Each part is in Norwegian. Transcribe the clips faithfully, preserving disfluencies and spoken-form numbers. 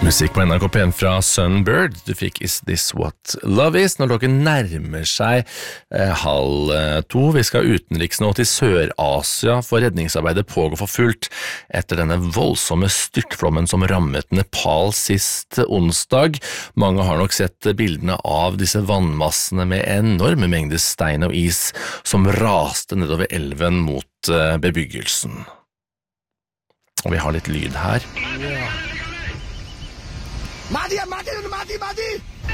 Musikk på N R K P en fra Sunbird. Du fikk Is This What Love Is? Når dere nærmer seg eh, halv to. Vi skal utenriks nå til Sør-Asia, for redningsarbeidet pågår for fullt etter denne voldsomme styrtflommen som rammet Nepal sist onsdag. Mange har nok sett bildene av disse vannmassene med enorme mengder stein og is som raste nedover elven mot eh, bebyggelsen. Og vi har litt lyd her. Ja. Madi, Madi, Madi, Madi!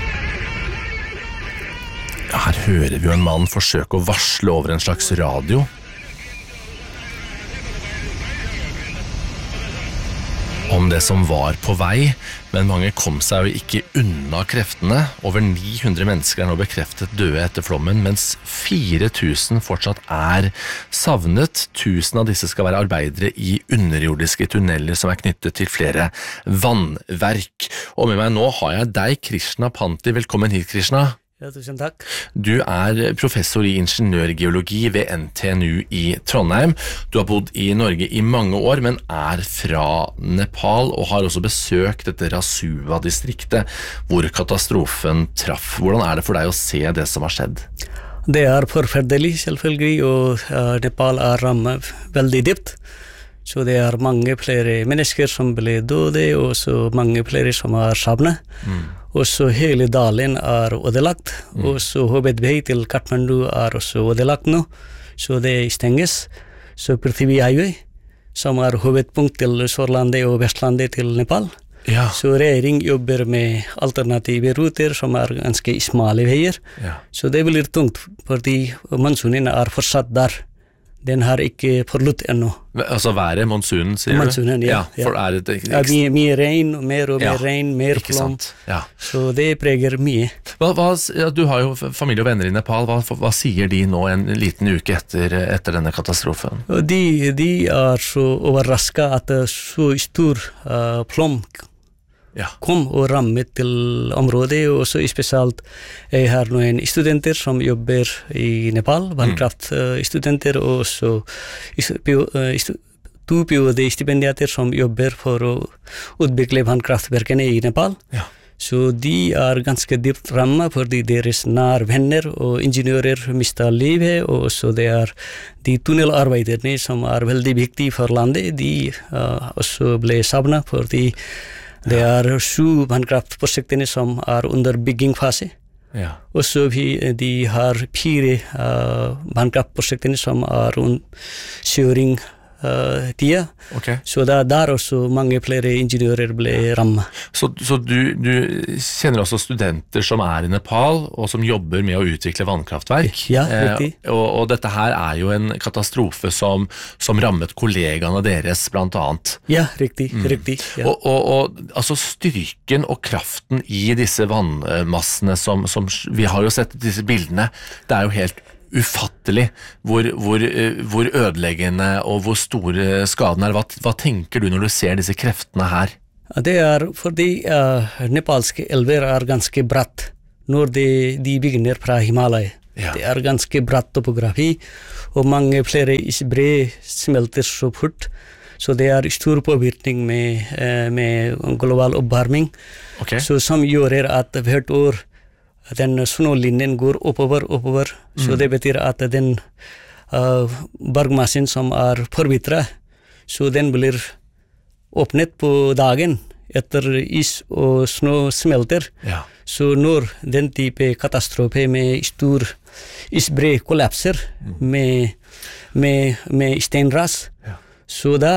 Ja, her hører vi jo en mann forsøke å varsle over en slags radio. Om det som var på vei, men mange kom seg jo ikke unna kreftene. Over ni hundre mennesker er nå bekreftet døde etter flommen, mens fire tusen fortsatt er savnet. Tusen av disse skal være arbeidere i underjordiske tunneler som er knyttet til flere vannverk. Og med meg nå har jeg deg, Krishna Panti. Velkommen hit, Krishna. Ja, tusen takk. Du er professor i ingeniørgeologi ved N T N U i Trondheim. Du har bodd i Norge i mange år, men er fra Nepal og har også besøkt dette Rasua-distriktet, hvor katastrofen traff. Hvordan er det for deg å se det som har skjedd? Det er forferdelig, selvfølgelig, og uh, Nepal er rammet veldig dypt. Så det er mange flere mennesker som ble døde, og så mange flere som er savnet. Mm. Og så hele dalen er ødelagt, mm. og så hovedvei til Kathmandu er også ødelagt nå, så det stenges. Så Prithvi Highway, som er hovedpunkt til Sørlandet og Vestlandet til Nepal. Ja. Så regjering jobber med alternative ruter som er ganske smale veier. Ja. Så det blir tungt, fordi monsunen er fortsatt der. Den har ikke forlatt ennå. Altså været, monsunen, sier monsunen, du? Ja. ja, for er det... Ja, mye, mye regn, mer og mer ja, regn, mer flom. Ja. Så det preger mye. Hva, hva, ja, du har jo familie og venner i Nepal. Hva, hva sier de nå en liten uke etter, etter denne katastrofen? De, de er så overrasket at så stor uh, flom ja. kom og rammet til området, og så spesielt jeg har noen studenter som jobber i Nepal, vannkraftstudenter, og så to PhD-stipendiater som jobber for å utvikle vannkraftverkene i Nepal. Ja. Så de er ganske dypt rammet fordi deres nær venner og ingeniører mistet livet, og så det er de tunnelarbeiderne som er veldig viktige for landet, de uh, også ble savnet fordi det er sju vannkraftprosjektene som er under byggingfase. Ja. Og så vi, de har fire uh, vannkraftprosjektene som er under kjøring uh, tida. Okay. Så det er der også mange flere ingeniører ble rammet. Så, så du, du kjenner også studenter som er i Nepal og som jobber med å utvikle vannkraftverk. Ja, riktig. Eh, og, og dette her er jo en katastrofe som, som rammet kollegaene deres blant annet. Ja, riktig, mm. riktig. Ja. Og, og, og altså styrken og kraften i disse vannmassene som, som vi har jo sett disse bildene, det er jo helt ufattelig hvor, hvor, hvor ødeleggende og hvor store skadene er. Hva, hva tenker du når du ser disse kreftene her? Det er fordi uh, nepalske elver er ganske bratt når de, de begynner fra Himalaya. Ja. Det er ganske bratt topografi, og mange flere isbre smelter så fort. Så det er stor påvirkning med, uh, med global oppvarming, okay. Så som gjør at hvert år den snølinjen går oppover, oppover, mm. så det betyr at den uh, bergmassen som er forvitret, så den blir åpnet på dagen etter is og snø smelter. Ja. Så når den type katastrofe med stor isbre kollapser mm. med, med, med steinras, ja. så da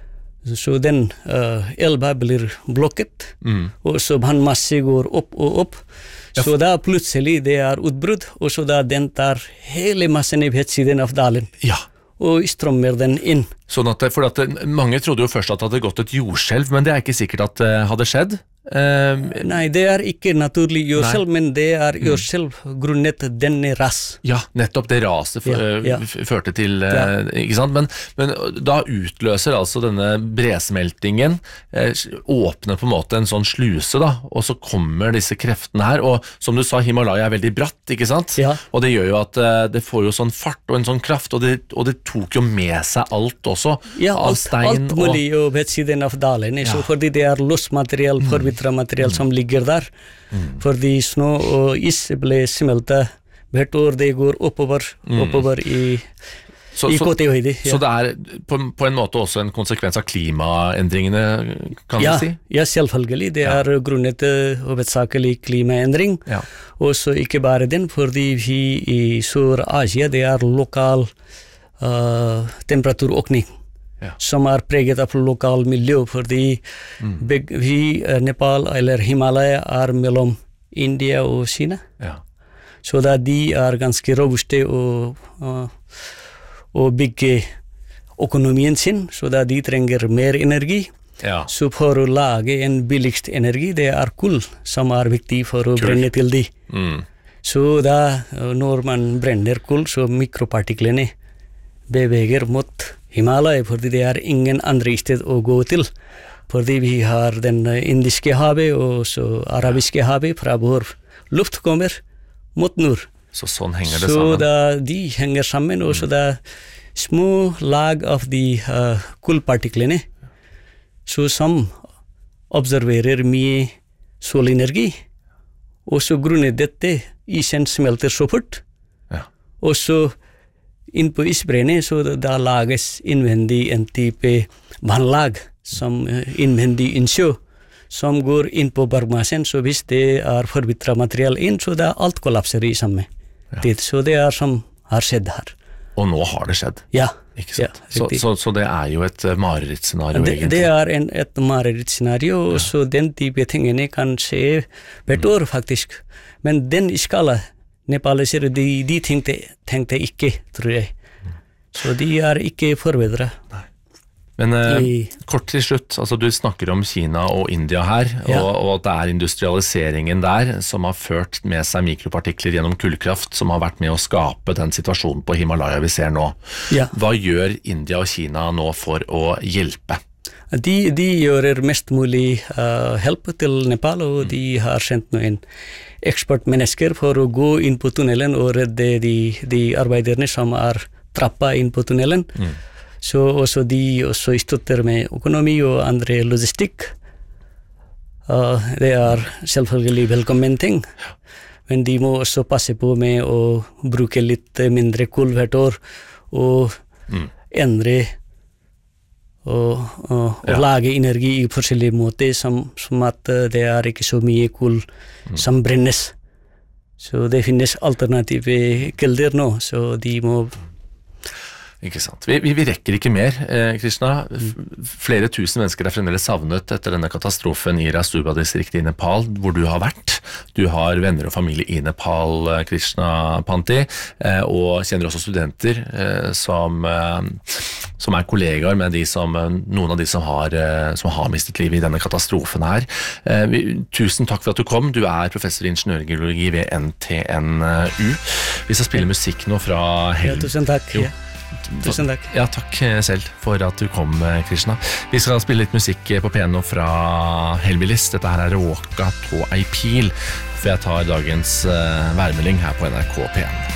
så den uh, elva blir blokket, mm. og så vannmasse går opp og opp. Ja. Så da plutselig det er utbrudd, og så da den tar hele massen i vettsiden av dalen. Ja. Og strømmer den inn. Sånn at, for at mange trodde jo først at det hadde gått et jordskjelv, men det er ikke sikkert at det hadde skjedd. Um, Nei, det er ikke naturlig jordskjelv, men det er jordskjelv grunnet denne ras. Ja, nettopp det raset ja, ja. førte til, ja. ikke sant? Men, men da utløser altså denne bresmeltingen, åpner på en måte en sånn sluse da, og så kommer disse kreftene her, og som du sa, Himalaya er veldig bratt, ikke sant? Ja. Og det gjør jo at det får jo sånn fart og en sånn kraft, og det, og det tok jo med seg alt også, ja, av alt, stein. alt mulig og... og ved siden av dalen, ja. Så fordi det er løsmateriell for forvitra material som ligger der. Mm. Fordi snø og is ble smeltet hvert år, det går oppover, oppover mm. i, så, i så, Kotihøyde. Ja. Så det er på, på en måte også en konsekvens av klimaendringene, kan ja, du si? Ja, selvfølgelig. Det ja. er grunnet hovedsakelig klimaendring. Ja. Og så ikke bare den, fordi vi i Sør-Asia, det er lokal uh, temperaturøkning. Ja. Som er preget av lokal miljø, fordi mm. vi, Nepal eller Himalaya er mellom India og Kina. Ja. Så da de er ganske robuste og, og, og bygge økonomien sin, så da de trenger mer energi. Ja. Så for å lage en billigst energi, det er kull som er viktig for å Kul. brenne til de. Mm. Så da, når man brenner kull, så mikropartiklene beveger mot Himalaya, fordi det er ingen andre sted å gå til. Fordi vi har den indiske havet og så arabiske havet fra vår luft kommer mot nord. Så sånn henger det så sammen? Så da de henger sammen, og så da små lag av de uh, kullpartiklene, så som observerer mye solenergi, og så grunnet dette, isen smelter så fort, ja. Og så inn på isbreene, så da, da lages innvendig en type vannlag, som uh, innvendig innsjø, som går inn på bergmassen, så hvis det er forvitra material inn, så da alt kollapser i samme tid. Ja. Så det er som har skjedd her. Og nå har det skjedd? Ja. Ikke sant? Ja, så, så, så det er jo et marerittscenario det, egentlig? Det er en, et marerittscenario, ja. Så den type tingene kan skje hvert år faktisk. Men den skala, nepalisere, de, de tenkte, tenkte ikke, tror jeg. Så de er ikke forberedt. Nei. Men eh, kort til slutt, altså du snakker om Kina og India her, ja. og, og at det er industrialiseringen der som har ført med seg mikropartikler gjennom kullkraft, som har vært med å skape den situasjonen på Himalaya vi ser nå. Ja. Hva gjør India og Kina nå for å hjelpe? De, de gjør mest mulig uh, hjelp til Nepal, og mm. de har sendt noen ekspertmennesker for å gå inn på tunnelen og redde de, de arbeiderne som er trappa inn på tunnelen. Mm. Så også de også støtter med økonomi og andre logistikk. Uh, det er selvfølgelig velkommen ting. Men de må også passe på med å bruke litt mindre kull hvert år og mm. endre og, og, og ja. lage energi i forskjellige måter, som, som at det er ikke så mye kull mm. som brennes. Så det finnes alternative kilder nå, så de må Ikke sant. Vi, vi, vi rekker ikke mer, eh, Krishna. Flere tusen mennesker er fremdeles savnet etter denne katastrofen i Rastuba-distriktet i Nepal, hvor du har vært. Du har venner og familie i Nepal, Krishna Panti, eh, og kjenner også studenter eh, som, eh, som er kollegaer med de som, noen av de som har, eh, som har mistet livet i denne katastrofen her. Eh, vi, tusen takk for at du kom. Du er professor i ingeniørgeologi ved N T N U. Vi skal spille musikk nå fra Hell. Ja, tusen takk. Jo. Tusen takk. Ja, takk selv for at du kom, Krishna. Vi skal spille litt musikk på piano fra Hellbillies. Dette her er Råka på ei pil, for jeg tar dagens værmelding her på N R K P en.